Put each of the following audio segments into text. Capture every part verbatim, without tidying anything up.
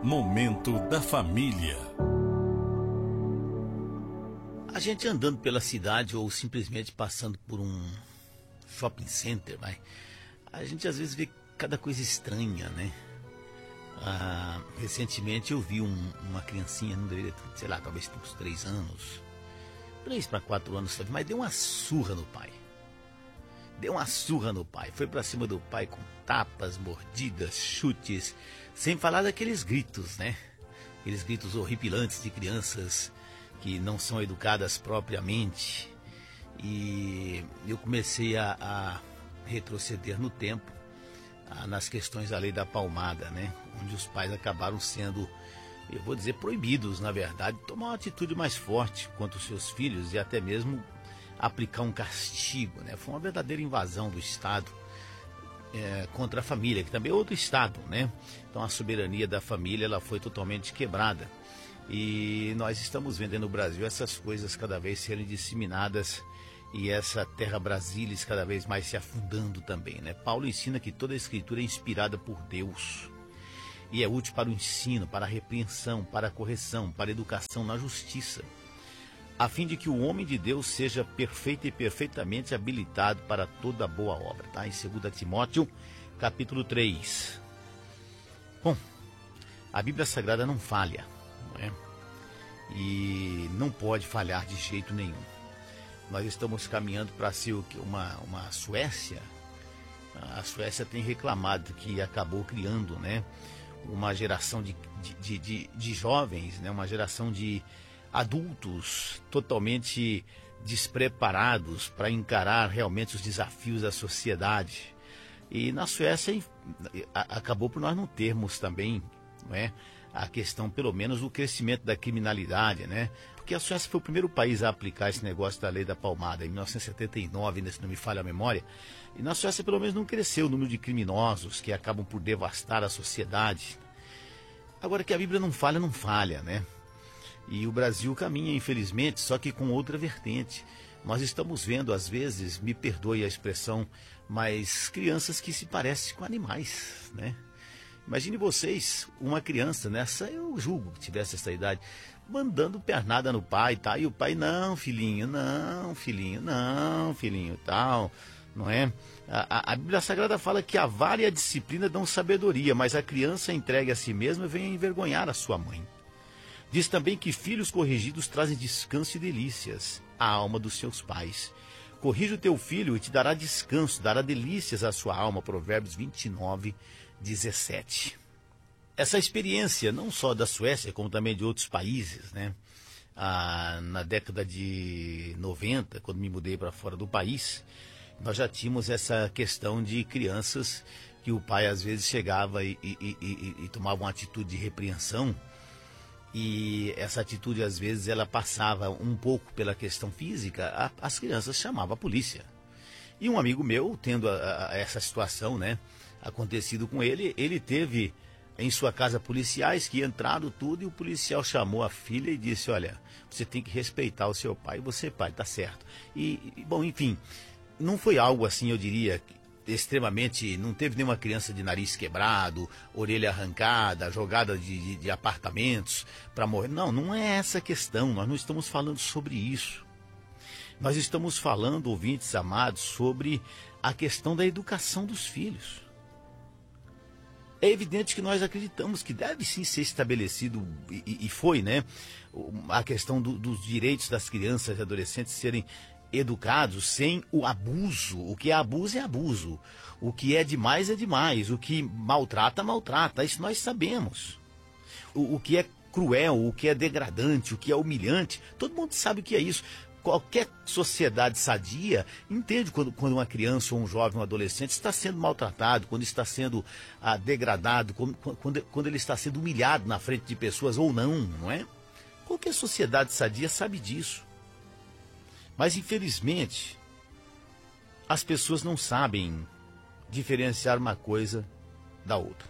Momento da família. A gente andando pela cidade ou simplesmente passando por um shopping center, vai, a gente às vezes vê cada coisa estranha, né? Ah, recentemente eu vi um, uma criancinha, não deveria, sei lá, talvez ter uns três anos, três para quatro anos, mas deu uma surra no pai. Deu uma surra no pai, foi para cima do pai com tapas, mordidas, chutes, sem falar daqueles gritos, né? Aqueles gritos horripilantes de crianças que não são educadas propriamente. E eu comecei a, a retroceder no tempo, a, nas questões da lei da palmada, né? Onde os pais acabaram sendo, eu vou dizer, proibidos, na verdade, de tomar uma atitude mais forte contra os seus filhos e até mesmo aplicar um castigo, né? Foi uma verdadeira invasão do Estado é, contra a família, que também é outro Estado, né? Então a soberania da família ela foi totalmente quebrada. E nós estamos vendo no Brasil essas coisas cada vez serem disseminadas e essa terra brasilis cada vez mais se afundando também, né? Paulo ensina que toda a escritura é inspirada por Deus e é útil para o ensino, para a repreensão, para a correção, para a educação na justiça, a fim de que o homem de Deus seja perfeito e perfeitamente habilitado para toda boa obra, tá? Em segunda Timóteo, capítulo três. Bom, a Bíblia Sagrada não falha, não é? E não pode falhar de jeito nenhum. Nós estamos caminhando para ser o que? Uma, uma Suécia. A Suécia tem reclamado que acabou criando, né, uma geração de, de, de, de, de jovens, né, uma geração de adultos totalmente despreparados para encarar realmente os desafios da sociedade. E na Suécia acabou por nós não termos também, não é, a questão pelo menos do crescimento da criminalidade, né? Porque a Suécia foi o primeiro país a aplicar esse negócio da lei da palmada em mil novecentos e setenta e nove, se não me falha a memória. E na Suécia pelo menos não cresceu o número de criminosos que acabam por devastar a sociedade. Agora que a Bíblia não falha, não falha, né? E o Brasil caminha, infelizmente, só que com outra vertente. Nós estamos vendo, às vezes, me perdoe a expressão, mas crianças que se parecem com animais, né? Imagine vocês, uma criança, nessa eu julgo que tivesse essa idade, mandando pernada no pai, tá? E o pai, não, filhinho, não, filhinho, não, filhinho, tal, não é? A, a, a Bíblia Sagrada fala que a vara e a disciplina dão sabedoria, mas a criança entregue a si mesma vem envergonhar a sua mãe. Diz também que filhos corrigidos trazem descanso e delícias à alma dos seus pais. Corrige o teu filho e te dará descanso, dará delícias à sua alma. Provérbios vinte e nove, dezessete. Essa experiência, não só da Suécia, como também de outros países, né? Ah, na década de noventa, quando me mudei para fora do país, nós já tínhamos essa questão de crianças que o pai às vezes chegava e, e, e, e, e tomava uma atitude de repreensão. E essa atitude, às vezes, ela passava um pouco pela questão física, a, as crianças chamavam a polícia. E um amigo meu, tendo a, a, essa situação, né, acontecido com ele, ele teve em sua casa policiais que entraram tudo e o policial chamou a filha e disse, olha, você tem que respeitar o seu pai, você pai, tá certo. E, e bom, enfim, não foi algo assim, eu diria, extremamente, não teve nenhuma criança de nariz quebrado, orelha arrancada, jogada de, de, de apartamentos para morrer. Não, não é essa a questão, nós não estamos falando sobre isso. Nós estamos falando, ouvintes amados, sobre a questão da educação dos filhos. É evidente que nós acreditamos que deve sim ser estabelecido, e, e foi, né, a questão do, dos direitos das crianças e adolescentes serem educados sem o abuso. O que é abuso é abuso. O que é demais é demais. O que maltrata, maltrata. Isso nós sabemos. O, o que é cruel, o que é degradante, o que é humilhante, todo mundo sabe o que é isso. Qualquer sociedade sadia entende quando, quando uma criança ou um jovem, um adolescente está sendo maltratado, quando está sendo ah, degradado, quando, quando, quando ele está sendo humilhado na frente de pessoas ou não, não é? Qualquer sociedade sadia sabe disso. Mas, infelizmente, as pessoas não sabem diferenciar uma coisa da outra.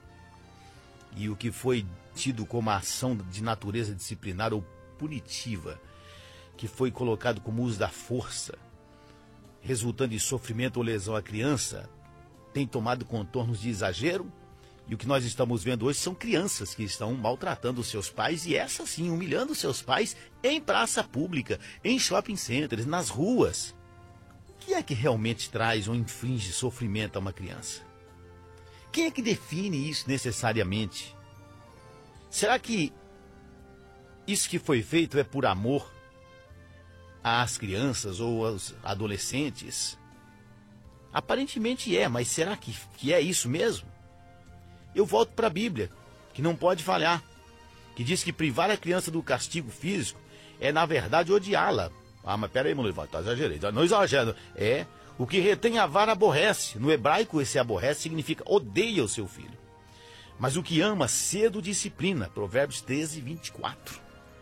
E o que foi tido como ação de natureza disciplinar ou punitiva, que foi colocado como uso da força, resultando em sofrimento ou lesão à criança, tem tomado contornos de exagero E o que nós estamos vendo hoje são crianças que estão maltratando os seus pais e essas sim, humilhando os seus pais em praça pública, em shopping centers, nas ruas. O que é que realmente traz ou inflige sofrimento a uma criança? Quem é que define isso necessariamente? Será que isso que foi feito é por amor às crianças ou aos adolescentes? Aparentemente é, mas será que, que é isso mesmo? Eu volto para a Bíblia, que não pode falhar, que diz que privar a criança do castigo físico é, na verdade, odiá-la. Ah, mas peraí, meu irmão, tá exagerei. Não exagero. É, o que retém a vara aborrece. No hebraico, esse aborrece significa odeia o seu filho. Mas o que ama, cedo disciplina. Provérbios treze, vinte e quatro.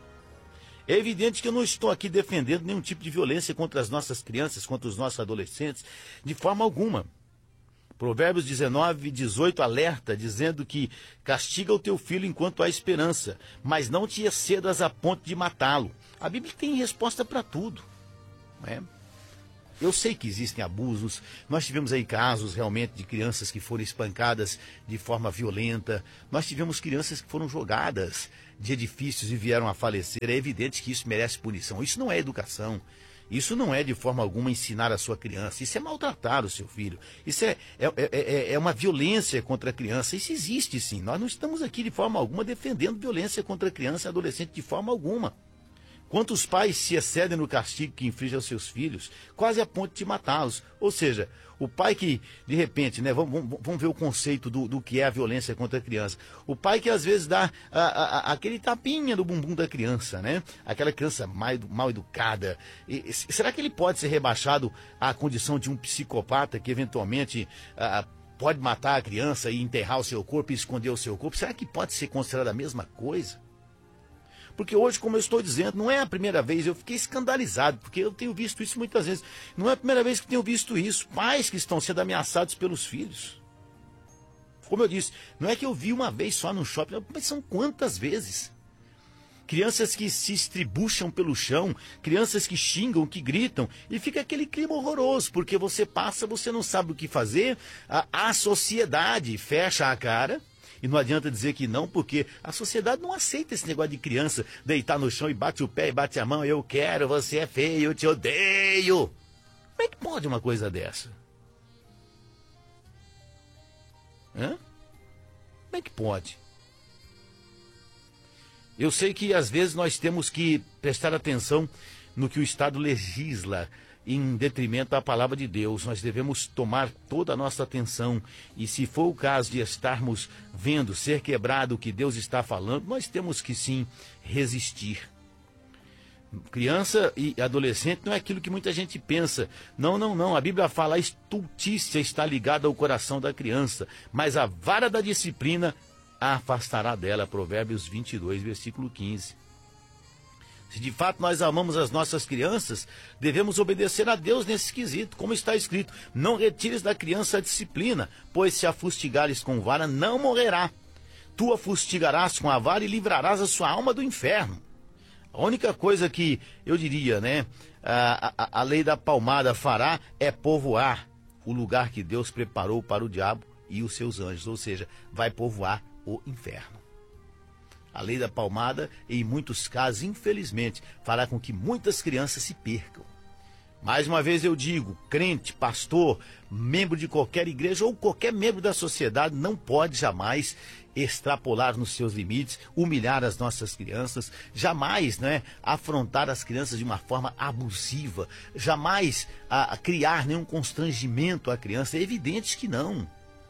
É evidente que eu não estou aqui defendendo nenhum tipo de violência contra as nossas crianças, contra os nossos adolescentes, de forma alguma. Provérbios dezenove, dezoito alerta, dizendo que castiga o teu filho enquanto há esperança, mas não te excedas a ponto de matá-lo. A Bíblia tem resposta para tudo, não é? Eu sei que existem abusos, nós tivemos aí casos realmente de crianças que foram espancadas de forma violenta, nós tivemos crianças que foram jogadas de edifícios e vieram a falecer. É evidente que isso merece punição, isso não é educação. Isso não é de forma alguma ensinar a sua criança, isso é maltratar o seu filho, isso é, é, é, é uma violência contra a criança, isso existe sim. Nós não estamos aqui de forma alguma defendendo violência contra a criança e adolescente de forma alguma. Quantos pais se excedem no castigo que inflige aos seus filhos, quase a ponto de matá-los? Ou seja, o pai que, de repente, né, vamos, vamos ver o conceito do, do que é a violência contra a criança. O pai que às vezes dá a, a, a, aquele tapinha no bumbum da criança, né? Aquela criança mal, mal educada. E, será que ele pode ser rebaixado à condição de um psicopata que eventualmente a, pode matar a criança e enterrar o seu corpo e esconder o seu corpo? Será que pode ser considerado a mesma coisa? Porque hoje, como eu estou dizendo, não é a primeira vez, eu fiquei escandalizado, porque eu tenho visto isso muitas vezes. Não é a primeira vez que tenho visto isso, pais que estão sendo ameaçados pelos filhos. Como eu disse, não é que eu vi uma vez só no shopping, mas são quantas vezes? Crianças que se estribucham pelo chão, crianças que xingam, que gritam, e fica aquele clima horroroso, porque você passa, você não sabe o que fazer, a, a sociedade fecha a cara. E não adianta dizer que não, porque a sociedade não aceita esse negócio de criança deitar no chão e bate o pé e bate a mão. Eu quero, você é feio, eu te odeio. Como é que pode uma coisa dessa? Hã? Como é que pode? Eu sei que às vezes nós temos que prestar atenção no que o Estado legisla em detrimento à palavra de Deus. Nós devemos tomar toda a nossa atenção e, se for o caso de estarmos vendo ser quebrado o que Deus está falando, nós temos que sim resistir. Criança e adolescente não é aquilo que muita gente pensa. Não, não, não. A Bíblia fala: a estultícia está ligada ao coração da criança, mas a vara da disciplina a afastará dela. Provérbios vinte e dois, versículo quinze. Se de fato nós amamos as nossas crianças, devemos obedecer a Deus nesse quesito, como está escrito: não retires da criança a disciplina, pois se a fustigares com vara, não morrerá. Tu a fustigarás com a vara e livrarás a sua alma do inferno. A única coisa que eu diria, né, a, a, a lei da palmada fará é povoar o lugar que Deus preparou para o diabo e os seus anjos, ou seja, vai povoar o inferno. A lei da palmada, em muitos casos, infelizmente, fará com que muitas crianças se percam. Mais uma vez eu digo, crente, pastor, membro de qualquer igreja ou qualquer membro da sociedade não pode jamais extrapolar nos seus limites, humilhar as nossas crianças, jamais, né, afrontar as crianças de uma forma abusiva, jamais a, a criar nenhum constrangimento à criança. É evidente que não.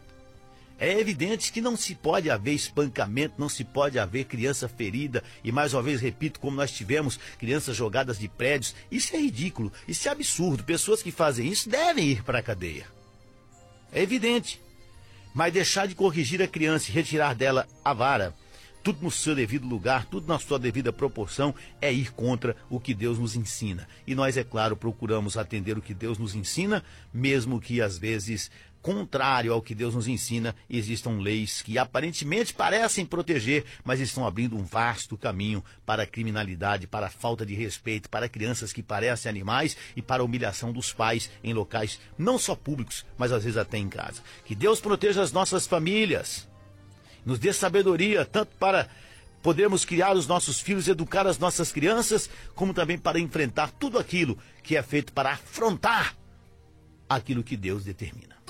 É evidente que não se pode haver espancamento, não se pode haver criança ferida. E mais uma vez repito, como nós tivemos crianças jogadas de prédios. Isso é ridículo, isso é absurdo. Pessoas que fazem isso devem ir para a cadeia. É evidente. Mas deixar de corrigir a criança e retirar dela a vara, tudo no seu devido lugar, tudo na sua devida proporção, é ir contra o que Deus nos ensina. E nós, é claro, procuramos atender o que Deus nos ensina, mesmo que às vezes, contrário ao que Deus nos ensina, existam leis que aparentemente parecem proteger, mas estão abrindo um vasto caminho para a criminalidade, para a falta de respeito, para crianças que parecem animais e para a humilhação dos pais em locais não só públicos, mas às vezes até em casa. Que Deus proteja as nossas famílias. nos dê sabedoria, tanto para podermos criar os nossos filhos, educar as nossas crianças, como também para enfrentar tudo aquilo que é feito para afrontar aquilo que Deus determina.